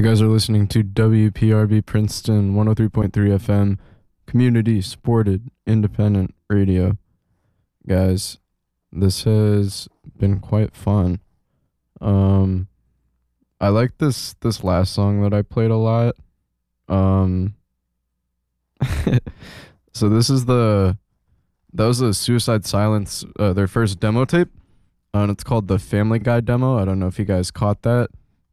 You guys are listening to WPRB Princeton 103.3 FM, community supported independent radio. Guys, this has been quite fun. I like this last song that I played a lot. So that was the Suicide Silence, their first demo tape, and it's called the Family Guy demo. I don't know if you guys caught that.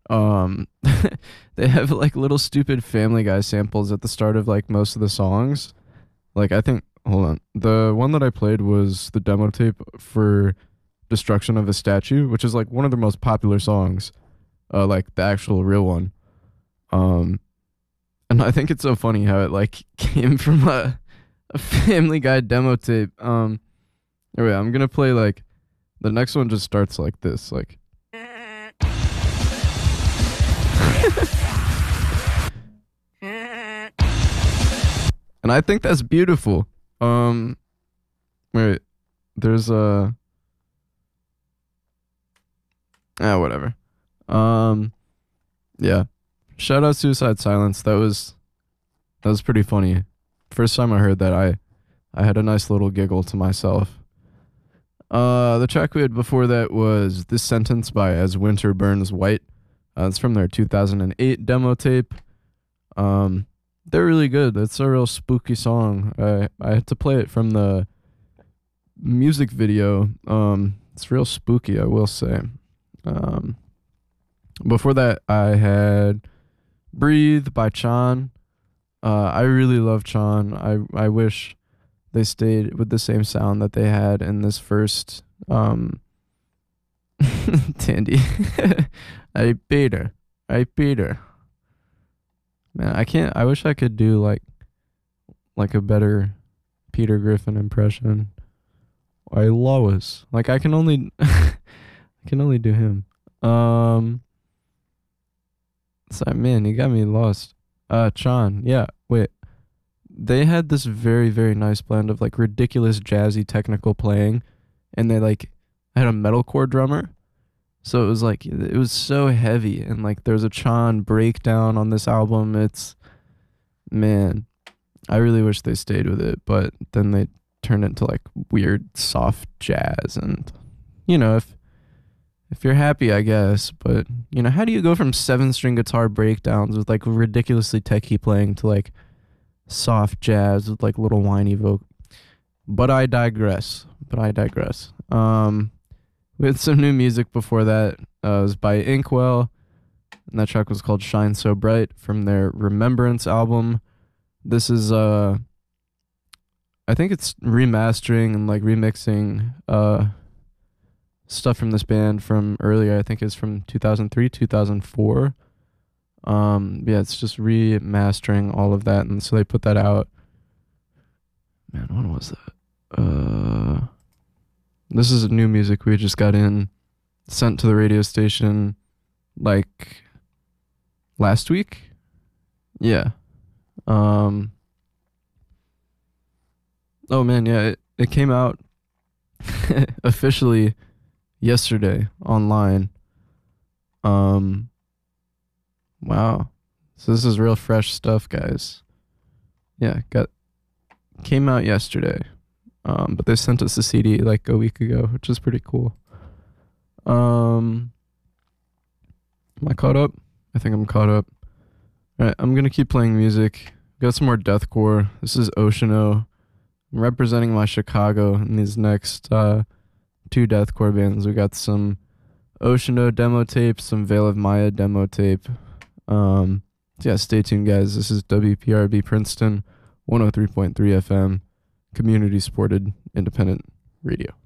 They have like little stupid Family Guy samples at the start of like most of the songs. Like hold on, the one that I played was the demo tape for Destruction of a Statue, which is like one of the most popular songs, like the actual real one. And I think it's so funny how it like came from a Family Guy demo tape. Anyway, I'm gonna play like the next one just starts like this, like. And I think that's beautiful. Wait, there's whatever. Yeah. Shout out Suicide Silence. That was pretty funny. First time I heard that, I had a nice little giggle to myself. The track we had before that was This Sentence by As Winter Burns White. It's from their 2008 demo tape. They're really good. It's a real spooky song. I had to play it from the music video. It's real spooky, I will say. Before that, I had Breathe by Chan. I really love Chan. I wish they stayed with the same sound that they had in this first Tandy. I beat her. Man, I wish I could do like a better Peter Griffin impression. I Lois. Like I can only do him. Sorry, man, you got me lost. Chan, yeah, wait. They had this very, very nice blend of like ridiculous jazzy technical playing, and they like had a metalcore drummer. So it was so heavy, and like there's a Chan breakdown on this album. Man, I really wish they stayed with it, but then they turned it into like weird soft jazz, and if you're happy, I guess, but how do you go from 7-string guitar breakdowns with like ridiculously techie playing to like soft jazz with like little whiny vocal? But I digress. We had some new music before that. It was by Inkwell, and that track was called Shine So Bright from their Remembrance album. This is, I think it's remastering and like remixing stuff from this band from earlier. I think it's from 2003, 2004. Yeah, it's just remastering all of that, and so they put that out. Man, when was that? This is new music we just got sent to the radio station like last week. Yeah. Oh man, yeah, it came out officially yesterday online. Wow. So this is real fresh stuff, guys. Yeah, came out yesterday. But they sent us a CD like a week ago, which is pretty cool. Am I caught up? I think I'm caught up. Alright, I'm gonna keep playing music. Got some more deathcore. This is Oceano. I'm representing my Chicago in these next two deathcore bands. We got some Oceano demo tape, some Veil of Maya demo tape. Yeah, stay tuned, guys. This is WPRB Princeton 103.3 FM. Community supported independent radio.